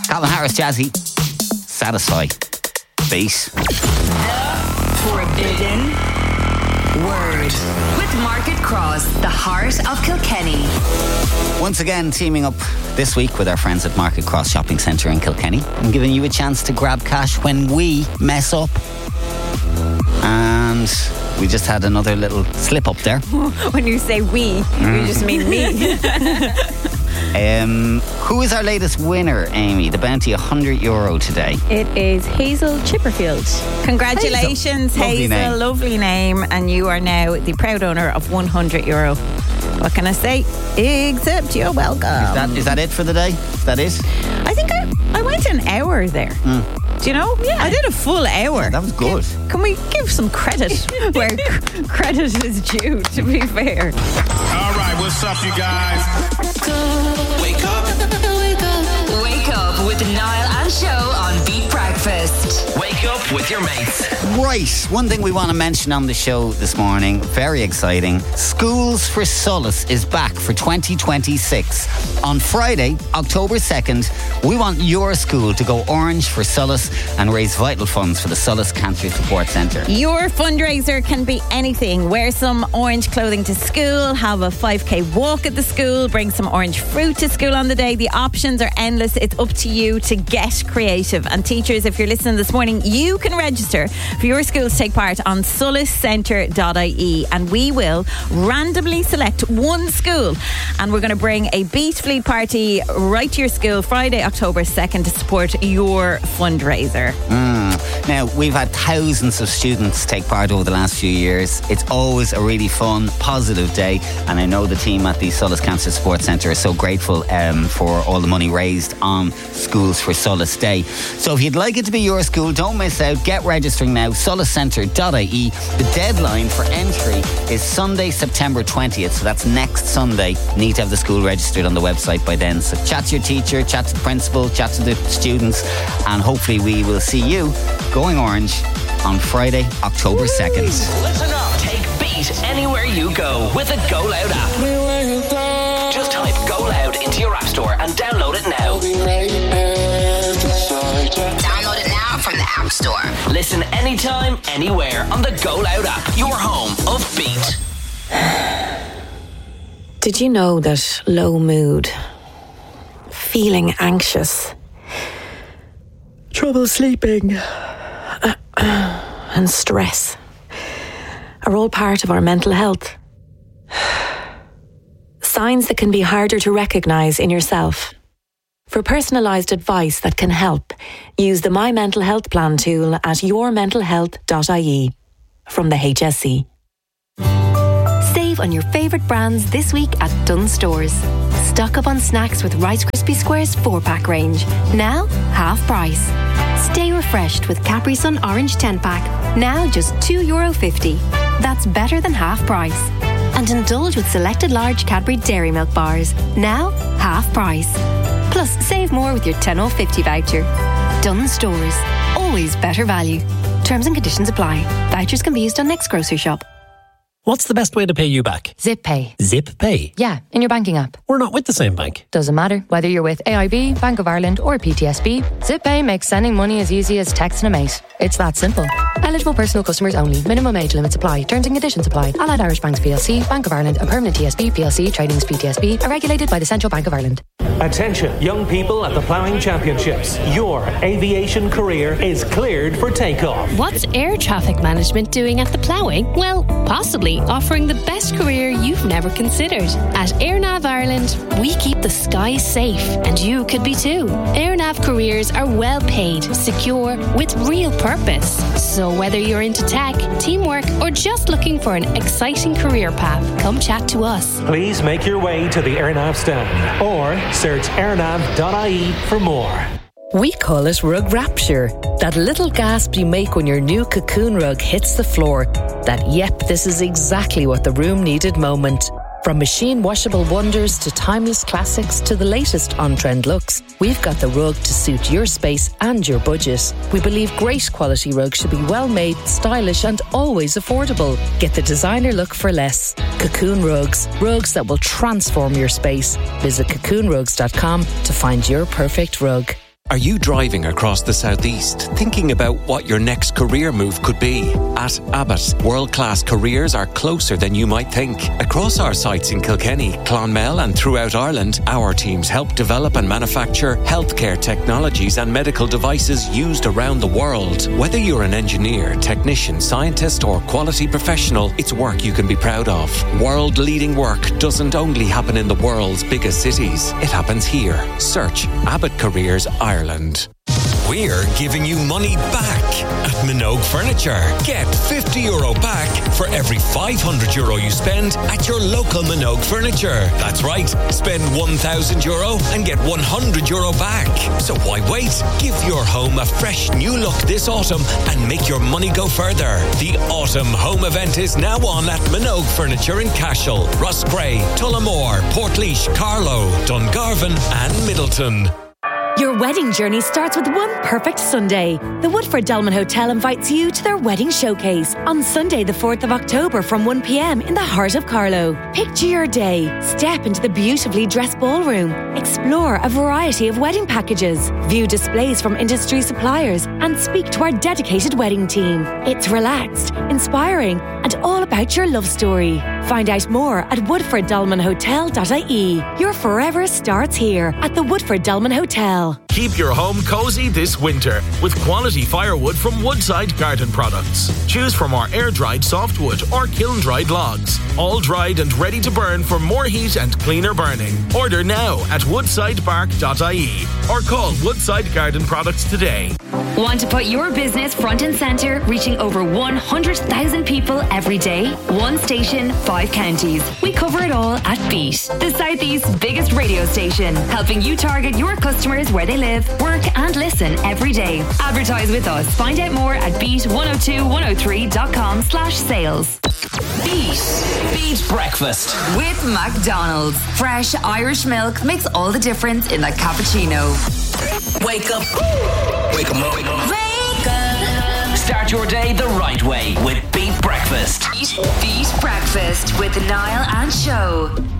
Calvin Harris, Jazzy. Satisfy. Beat. Forbidden Word with Market Cross, the heart of Kilkenny. Once again, teaming up this week with our friends at Market Cross Shopping Centre in Kilkenny and giving you a chance to grab cash when we mess up. And we just had another little slip up there. When you say we, you just mean me. Who is our latest winner, Amy? The bounty €100 today. It is Hazel Chipperfield. Congratulations, Hazel. Lovely name. And you are now the proud owner of €100. What can I say? Except you're welcome. Is that it for the day? Is that it? I think I went an hour there. Do you know? Yeah. I did a full hour. Yeah, that was good. Can we give some credit where credit is due, to be fair? All right, what's up, you guys? Wake up. Wake up. Wake up with Niall and Show on Beat Breakfast. Wake up with your mates. Right, one thing we want to mention on the show this morning, very exciting. Schools for Solace is back for 2026. On Friday, October 2nd, we want your school to go orange for Solace and raise vital funds for the Solace Cancer Support Centre. Your fundraiser can be anything. Wear some orange clothing to school, have a 5k walk at the school, bring some orange fruit to school on the day. The options are endless. It's up to you to get creative. And teachers, if you're listening this morning, you can register for your school to take part on solacecentre.ie, and we will randomly select one school, and we're going to bring a Beat Fleet party right to your school Friday, October 2nd to support your fundraiser. Now, we've had thousands of students take part over the last few years. It's always a really fun, positive day, and I know the team at the Solace Cancer Support Centre are so grateful for all the money raised on Schools for Solace Day. So if you'd like it to be your school, don't miss out. Get registering now, solacecentre.ie. The deadline for entry is Sunday, September 20th, so that's next Sunday. You need to have the school registered on the website by then. So chat to your teacher, chat to the principal, chat to the students, and hopefully we will see you going orange on Friday, October 2nd. Listen up. Take Beat anywhere you go with the Go Loud app. Just type Go Loud into your app store and download it now. Download it now from the App Store. Listen anytime, anywhere on the Go Loud app. Your home of Beat. Did you know that low mood, feeling anxious, trouble sleeping, and stress are all part of our mental health? Signs that can be harder to recognise in yourself. For personalised advice that can help, use the My Mental Health Plan tool at yourmentalhealth.ie from the HSE. Save on your favourite brands this week at Dunnes Stores. Stock up on snacks with Rice Krispie Squares 4-pack range. Now, half price. Stay refreshed with Capri Sun Orange 10-pack. Now just €2.50. That's better than half price. And indulge with selected large Cadbury Dairy Milk bars. Now, half price. Plus, save more with your 10 off 50 voucher. Dunnes Stores. Always better value. Terms and conditions apply. Vouchers can be used on next grocery shop. What's the best way to pay you back? Zip Pay. Zip Pay? Yeah, in your banking app. We're not with the same bank. Doesn't matter. Whether you're with AIB, Bank of Ireland or PTSB, Zip Pay makes sending money as easy as texting a mate. It's that simple. Eligible personal customers only. Minimum age limits apply. Terms and conditions apply. Allied Irish Banks PLC, Bank of Ireland and Permanent TSB PLC Tradings PTSB are regulated by the Central Bank of Ireland. Attention, young people at the Ploughing Championships. Your aviation career is cleared for takeoff. What's air traffic management doing at the Ploughing? Well, possibly offering the best career you've never considered. At AirNav Ireland, we keep the skies safe, and you could be too. AirNav careers are well paid, secure, with real purpose. So whether you're into tech, teamwork, or just looking for an exciting career path, come chat to us. Please make your way to the AirNav stand or search airnav.ie for more. We call it rug rapture. That little gasp you make when your new Cocoon rug hits the floor. That, yep, this is exactly what the room needed moment. From machine washable wonders to timeless classics to the latest on-trend looks, we've got the rug to suit your space and your budget. We believe great quality rugs should be well made, stylish and always affordable. Get the designer look for less. Cocoon Rugs. Rugs that will transform your space. Visit cocoonrugs.com to find your perfect rug. Are you driving across the southeast, thinking about what your next career move could be? At Abbott, world-class careers are closer than you might think. Across our sites in Kilkenny, Clonmel and throughout Ireland, our teams help develop and manufacture healthcare technologies and medical devices used around the world. Whether you're an engineer, technician, scientist or quality professional, it's work you can be proud of. World-leading work doesn't only happen in the world's biggest cities. It happens here. Search Abbott Careers Ireland. We're giving you money back at Minogue Furniture. Get €50 back for every €500 you spend at your local Minogue Furniture. That's right, spend €1,000 and get €100 back. So why wait? Give your home a fresh new look this autumn and make your money go further. The Autumn Home Event is now on at Minogue Furniture in Cashel, Rosscray, Tullamore, Portlaoise, Carlow, Dungarvan and Middleton. Your wedding journey starts with one perfect Sunday. The Woodford Dolman Hotel invites you to their wedding showcase on Sunday the 4th of October from 1 p.m. in the heart of Carlow. Picture your day. Step into the beautifully dressed ballroom. Explore a variety of wedding packages. View displays from industry suppliers and speak to our dedicated wedding team. It's relaxed, inspiring and all about your love story. Find out more at woodforddolmanhotel.ie. Your forever starts here at the Woodford Dolman Hotel. Keep your home cozy this winter with quality firewood from Woodside Garden Products. Choose from our air-dried softwood or kiln-dried logs. All dried and ready to burn for more heat and cleaner burning. Order now at woodsidebark.ie or call Woodside Garden Products today. Want to put your business front and centre, reaching over 100,000 people every day? One station, 5 counties. We cover it all at Beat, the Southeast's biggest radio station, helping you target your customers where they live, work and listen every day. Advertise with us. Find out more at beat102103.com/sales. Beat Breakfast with McDonald's. Fresh Irish milk makes all the difference in a cappuccino. Wake up. Wake up. Wake up. Start your day the right way with Beat Breakfast. Beat Breakfast with Niall and Show.